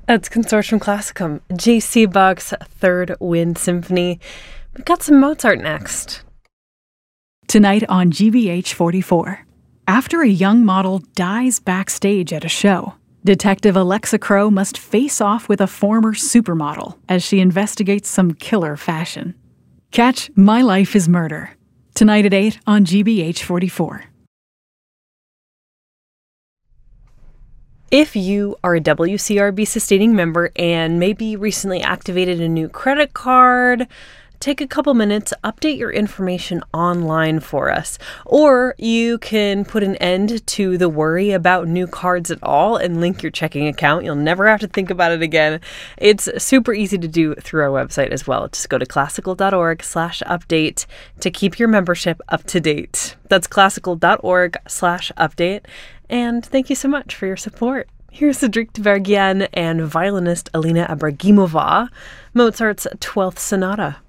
That's Consortium Classicum, J.C. Bach's Third Wind Symphony. We've got some Mozart next. Tonight on GBH 44. After a young model dies backstage at a show, Detective Alexa Crowe must face off with a former supermodel as she investigates some killer fashion. Catch My Life is Murder. Tonight at 8 on GBH 44. If you are a WCRB sustaining member and maybe recently activated a new credit card, take a couple minutes, update your information online for us. Or you can put an end to the worry about new cards at all and link your checking account. You'll never have to think about it again. It's super easy to do through our website as well. Just go to classical.org/update to keep your membership up to date. That's classical.org/update. And thank you so much for your support. Here's Cedric Tvergian and violinist Alina Abragimova, Mozart's 12th Sonata.